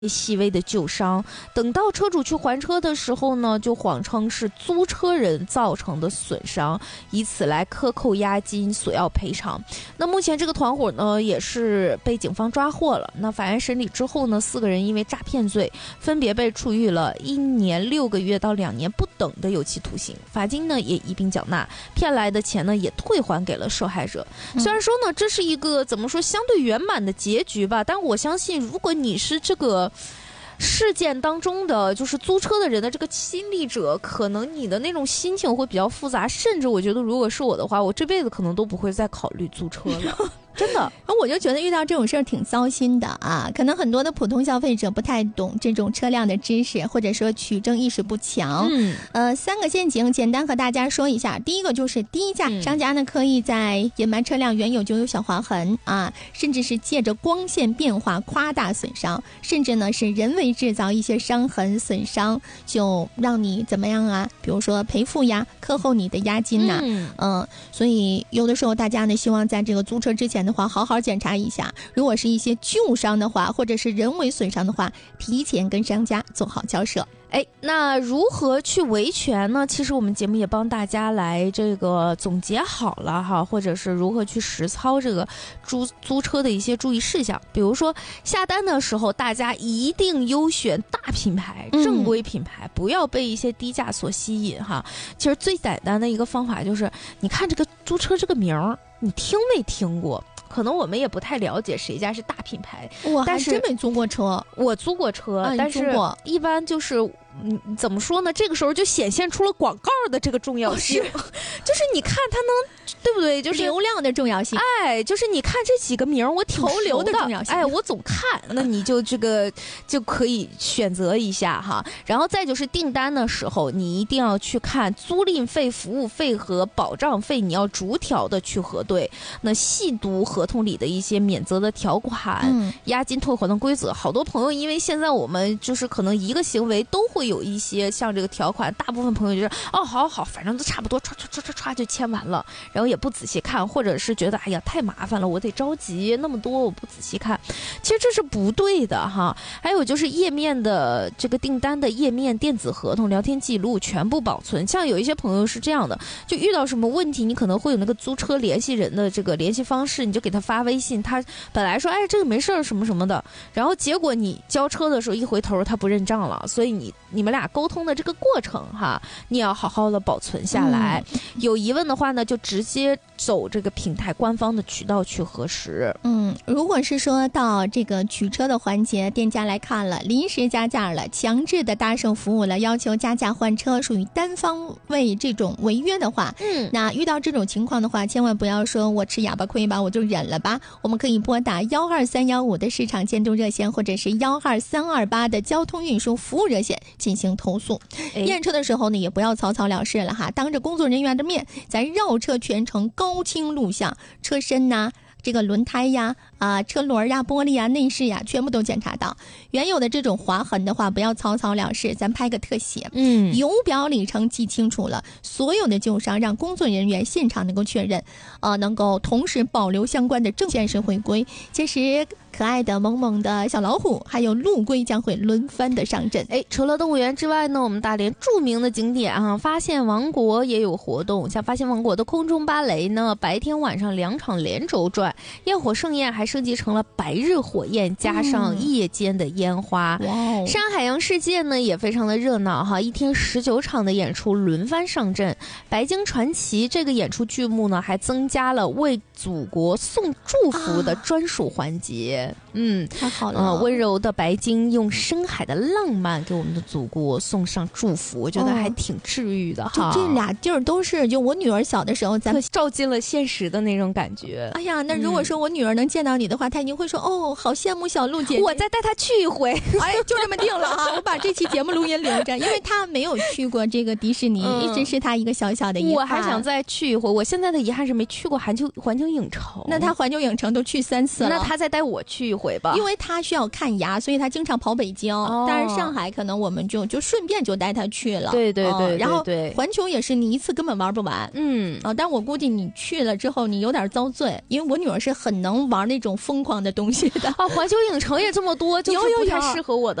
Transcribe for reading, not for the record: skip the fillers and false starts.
细微的旧伤，等到车主去还车的时候呢，就谎称是租车人造成的损伤，以此来克扣押金索要赔偿。那目前这个团伙呢也是被警方抓获了。那法院审理之后呢，4个人因为诈骗罪分别被处以了1年6个月到2年不等的有期徒刑，罚金呢也一并缴纳，骗来的钱呢也退还给了受害者。虽然说呢这是一个怎么说相对圆满的结局吧，但我相信如果你是这个事件当中的就是租车的人的这个亲历者，可能你的那种心情会比较复杂，甚至我觉得如果是我的话，我这辈子可能都不会再考虑租车了。真的， 我就觉得遇到这种事儿挺糟心的啊！可能很多的普通消费者不太懂这种车辆的知识，或者说取证意识不强。3个陷阱简单和大家说一下。第一个就是低价，商家呢可以在隐瞒车辆原有就有小划痕啊，甚至是借着光线变化夸大损伤，甚至呢是人为制造一些伤痕损伤，就让你怎么样啊？比如说赔付呀，克扣你的押金呐。所以有的时候大家呢希望在这个租车之前的话好好检查一下，如果是一些旧伤的话，或者是人为损伤的话，提前跟商家做好交涉。 那如何去维权呢？其实我们节目也帮大家来这个总结好了哈，或者是如何去实操这个租车的一些注意事项。比如说下单的时候，大家一定优选大品牌、正规品牌，不要被一些低价所吸引哈。其实最简单的一个方法就是，你看这个租车这个名儿，你听没听过？可能我们也不太了解谁家是大品牌， 我还真没租过车。 我租过车，但是一般就是怎么说呢？这个时候就显现出了广告的这个重要性，就是你看它能，对不对？就是流量的重要性。 就是你看这几个名我挺投流的重要性。 我总看，那你就这个就可以选择一下哈。然后再就是订单的时候，你一定要去看租赁费、服务费和保障费，你要逐条的去核对。那细读合同里的一些免责的条款、押金退还的规则。好多朋友因为现在我们就是可能一个行为都会有一些像这个条款，大部分朋友就是好，反正都差不多，唰就签完了，然后也不仔细看，或者是觉得太麻烦了，我得着急，那么多我不仔细看，其实这是不对的哈。还有就是页面的这个订单的页面、电子合同、聊天记录全部保存。像有一些朋友是这样的，就遇到什么问题，你可能会有那个租车联系人的这个联系方式，你就给他发微信，他本来说这个没事什么什么的，然后结果你交车的时候一回头他不认账了，所以你们俩沟通的这个过程哈，你要好好的保存下来。有疑问的话呢，就直接走这个平台官方的渠道去核实。 如果是说到这个取车的环节，店家来看了，临时加价了，强制的搭售服务了，要求加价换车，属于单方位这种违约的话，那遇到这种情况的话，千万不要说我吃哑巴亏吧，我就忍了吧。我们可以拨打12315的市场监督热线，或者是12328的交通运输服务热线进行投诉。验车的时候呢，也不要草草了事了哈，当着工作人员的面，在绕车全程高清录像，车身呐、这个轮胎呀、车轮呀、玻璃呀、内饰呀，全部都检查到。原有的这种划痕的话，不要草草了事，咱拍个特写。油表里程记清楚了，所有的旧伤让工作人员现场能够确认，能够同时保留相关的证件是回归。届时可爱的萌萌的小老虎还有陆龟将会轮番的上阵。 除了动物园之外呢，我们大连著名的景点发现王国也有活动。像发现王国的空中芭蕾呢，白天晚上2场连轴转，焰火盛宴还升级成了白日火焰加上夜间的烟花。山海洋世界呢也非常的热闹哈，一天19场的演出轮番上阵。白鲸传奇这个演出剧目呢，还增加了为祖国送祝福的专属环节。 太好了。 温柔的白鲸用深海的浪漫给我们的祖国送上祝福，我觉得还挺治愈的哈。 就这俩地儿都是，就我女儿小的时候咱们照进了现实的那种感觉。 那如果说我女儿能见到你的话，她一定会说好羡慕小鹿姐姐， 我再带她去一回。 就这么定了哈。我把这期节目录音留着，因为她没有去过这个迪士尼，一直是她一个小小的遗憾。 我还想再去一回，我现在的遗憾是没去过环球影城。 那她环球影城都去3次了， 那她再带我去一回吧。 因为她需要看牙，所以她经常跑北京。但是上海可能我们就顺便就带她去了。 对， 然后环球也是你一次根本玩不完。但我估计你去了之后你有点遭罪，因为我女儿女儿是很能玩那种疯狂的东西的啊。环球影城也这么多，就是不太适合我的。